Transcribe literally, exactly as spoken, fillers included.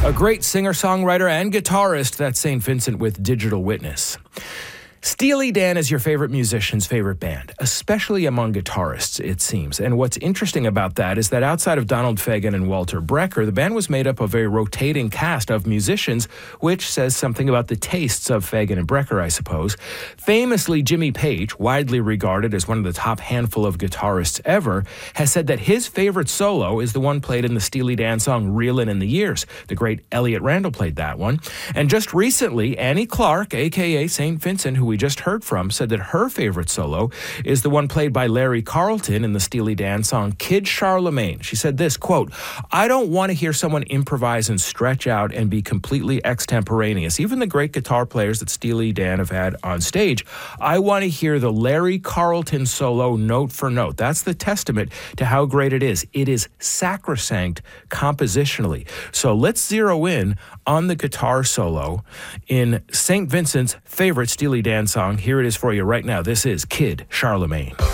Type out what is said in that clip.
A great singer-songwriter and guitarist, that's Saint Vincent with Digital Witness. Steely Dan is your favorite musician's favorite band, especially among guitarists, it seems. And what's interesting about that is that outside of Donald Fagen and Walter Brecker, the band was made up of a rotating cast of musicians, which says something about the tastes of Fagen and Brecker, I suppose. Famously, Jimmy Page, widely regarded as one of the top handful of guitarists ever, has said that his favorite solo is the one played in the Steely Dan song Reelin' in the Years. The great Elliot Randall played that one. And just recently, Annie Clark, a k a. Saint Vincent, who we just heard from, said that her favorite solo is the one played by Larry Carlton in the Steely Dan song Kid Charlemagne. She said this, quote, "I don't want to hear someone improvise and stretch out and be completely extemporaneous. Even the great guitar players that Steely Dan have had on stage, I want to hear the Larry Carlton solo note for note." That's the testament to how great it is. It is sacrosanct compositionally. So let's zero in on the guitar solo in Saint Vincent's favorite Steely Dan song. Here it is for you right now. This is Kid Charlemagne.